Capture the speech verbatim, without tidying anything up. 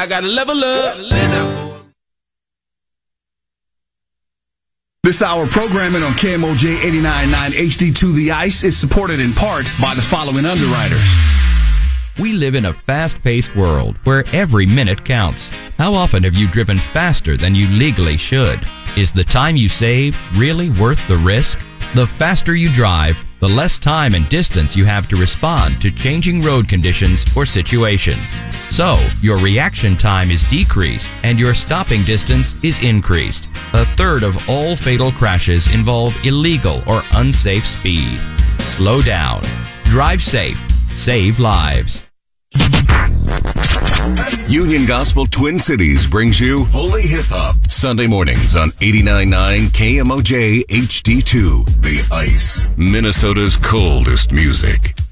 I gotta level up. Lay down for him. This hour programming on K M O J eighty-nine point nine H D two The Ice is supported in part by the following underwriters. We live in a fast-paced world where every minute counts. How often have you driven faster than you legally should? Is the time you save really worth the risk? The faster you drive, the less time and distance you have to respond to changing road conditions or situations. So, your reaction time is decreased and your stopping distance is increased. A third of all fatal crashes involve illegal or unsafe speed. Slow down. Drive safe. Save lives. Union Gospel Twin Cities brings you Holy Hip Hop Sunday mornings on eighty-nine point nine K M O J H D two The Ice, Minnesota's coldest music.